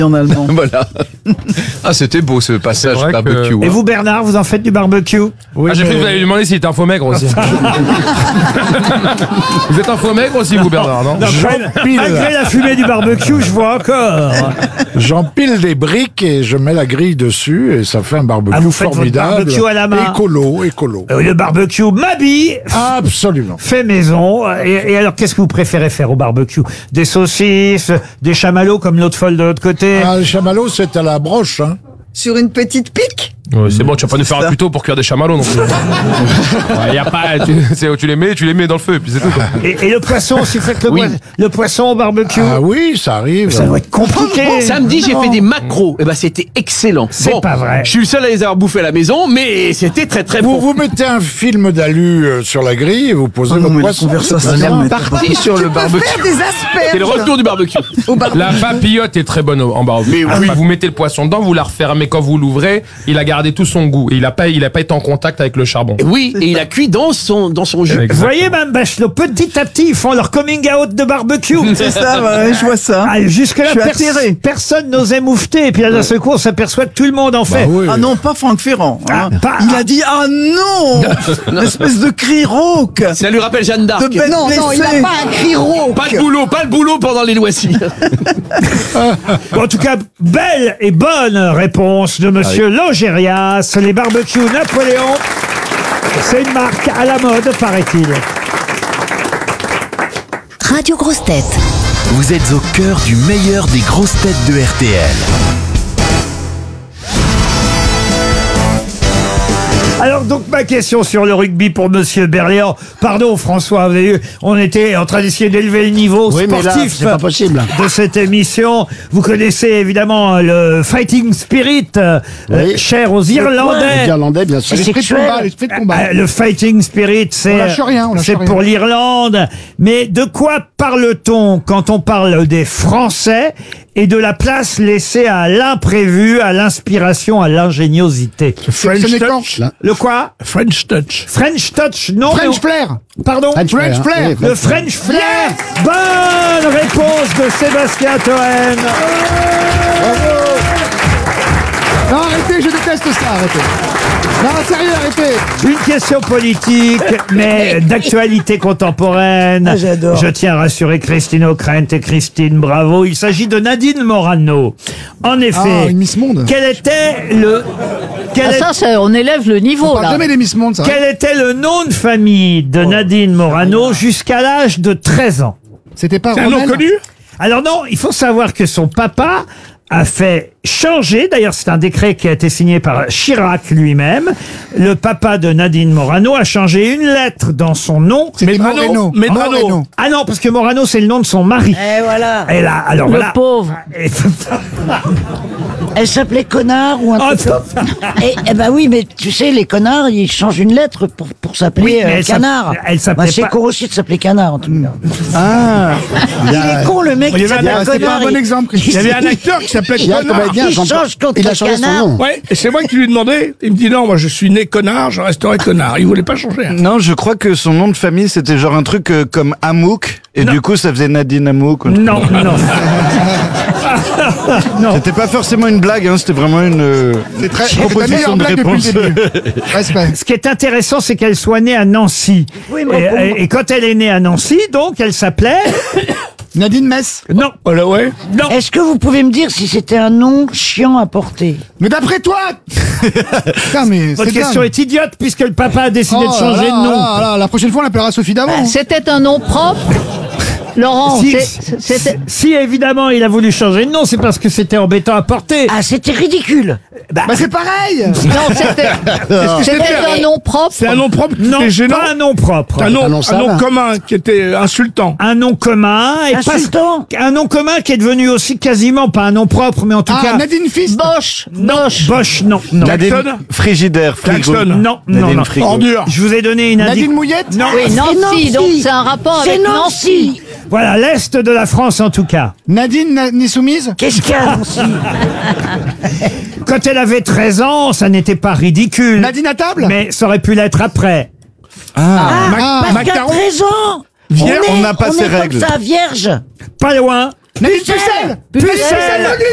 en allemand. Voilà. Ah, c'était beau ce passage barbecue. Et vous, Bernard, vous en faites du barbecue? Oui, j'ai cru que vous allez lui demander s'il était un faux maigre aussi. Vous êtes un faux maigre aussi, vous, Bernard, non? Malgré la fumée du barbecue, je vois encore. J'empile des briques et je mets la grille dessus et ça fait un barbecue vous faites votre formidable. barbecue à la main. Écolo. Le barbecue Mabi Absolument. fait maison. Et alors, qu'est-ce que vous préférez faire au barbecue? Des saucisses, des chamallows comme l'autre folle de l'autre côté? Ah, le chamallow, c'est à la broche, hein. Sur une petite pique. Ouais, c'est bon, tu vas pas nous faire un tuto pour cuire des chamallows non plus. Ouais, y a pas, tu les mets dans le feu et puis c'est tout. Quoi. Et le poisson, si vous faites le poisson au barbecue? Ah oui, ça arrive. Ça doit être compliqué. Samedi, j'ai fait des macros. Et ben, c'était excellent. C'est pas vrai. Je suis le seul à les avoir bouffés à la maison, mais c'était très très bon. Vous mettez un film d'alu sur la grille et vous posez votre poisson. On est parti sur le barbecue. Faire des asperges. C'est le retour du barbecue. La papillote est très bonne en barbecue. Mais oui. Vous mettez le poisson dedans, vous la refermez quand vous l'ouvrez, il a gardé tout son goût et il a pas été en contact avec le charbon. Oui, et il a cuit dans son jus. Vous voyez, Mme Bachelot, petit à petit, ils font leur coming out de barbecue. C'est ça, ouais, je vois ça. Ah, jusque-là, Je suis atterré. personne n'osait moufter. Et puis, d'un seul coup, on s'aperçoit que tout le monde en fait. Oui. Ah non, pas Franck Ferrand. Hein. Il a dit ah non, une espèce de cri rauque. Ça lui rappelle Jeanne d'Arc. De bête Non, il n'a pas un cri rauque. Pas de boulot pendant les loisirs. En tout cas, belle et bonne réponse de Monsieur Logérias. Les barbecues Napoléon, c'est une marque à la mode, paraît-il. Radio Grosses Têtes. Vous êtes au cœur du meilleur des grosses têtes de RTL. Alors donc ma question sur le rugby pour Monsieur Berléand. Pardon François, vous avez vu, on était en train d'essayer d'élever le niveau sportif c'est pas possible. de cette émission. Vous connaissez évidemment le fighting spirit cher aux Irlandais. Les Irlandais, bien sûr. L'esprit de combat. Le fighting spirit, c'est pour l'Irlande. Mais de quoi parle-t-on quand on parle des Français et de la place laissée à l'imprévu, à l'inspiration, à l'ingéniosité? French touch. Le quoi? French touch. French touch, non. French flair. Pardon? French flair. Le French flair. Bonne réponse de Sébastien Toen. Non, arrêtez, je déteste ça, arrêtez. Non, sérieux, arrêtez. Une question politique, mais d'actualité contemporaine. Ah, j'adore. Je tiens à rassurer Christine O'Krent et Christine Bravo. Il s'agit de Nadine Morano. En effet, une Miss Monde. quel était le... On élève le niveau, là. Jamais les Miss Monde, ça. Quel était le nom de famille de Nadine Morano jusqu'à l'âge de 13 ans? C'était pas un nom connu? Alors non, il faut savoir que son papa a fait changer, d'ailleurs c'est un décret qui a été signé par Chirac lui-même, le papa de Nadine Morano a changé une lettre dans son nom. Medrano. Medrano. Ah non, parce que Morano c'est le nom de son mari. Et voilà. Et là, alors Le voilà. pauvre. Elle s'appelait Connard ou un Oh, truc comme ça. Et ben oui, mais tu sais, les connards, ils changent une lettre pour s'appeler Oui, mais Canard. elle s'appelait C'est pas- con aussi de s'appeler Canard, en tout cas. Ah. Il est con, le mec qui s'appelle C'était pas Connard. un bon exemple. Il y avait un acteur qui s'appelait Connard. Il change contre Il a changé son Canard. nom. Ouais, et c'est moi qui lui ai demandé. Il me dit non, moi je suis né connard, je resterai connard. Il voulait pas changer. Hein. Non, je crois que son nom de famille, c'était genre un truc comme Amouk, et du coup, ça faisait Nadine Amouk. Non, non. Non. C'était pas forcément une blague, hein, c'était vraiment une proposition de réponse. Respect. Ce qui est intéressant, c'est qu'elle soit née à Nancy. Oui, mais Et quand elle est née à Nancy, donc, elle s'appelait... Nadine Metz. Non. Voilà, ouais. Non. Est-ce que vous pouvez me dire si c'était un nom chiant à porter? Mais d'après toi. Putain, mais Votre question est idiote puisque le papa a décidé de changer de nom. La prochaine fois, on l'appellera Sophie d'avant. C'était un nom propre? Laurent, c'était... Si évidemment il a voulu changer de nom, c'est parce que c'était embêtant à porter. Ah, c'était ridicule. Bah c'est pareil. Non, c'était un nom propre. C'est un nom propre qui Non, était gênant. pas un nom propre. Un nom commun qui était insultant. Un nom commun. Et Insultant. un nom commun qui est devenu aussi quasiment pas un nom propre, mais en tout cas... Nadine Fist. Bosch. Bosch, non. Non. Jackson. Frigidaire, frigo. Jackson. Non, non, Nadine non. Frigo. Ordure. Je vous ai donné une Nadine indication. Mouillette. Non. Oui, Nancy, Nancy. donc c'est un rapport avec Nancy. Voilà, l'Est de la France en tout cas. Nadine n'est soumise. Qu'est-ce qu'il y a, Nancy? Quand elle avait 13 ans, ça n'était pas ridicule. Nadine à table. Mais ça aurait pu l'être après. Parce qu'à 13 ans, On n'a pas ces règles. comme ça, vierge. Pas loin. Nadine Pucelle. Pucelle.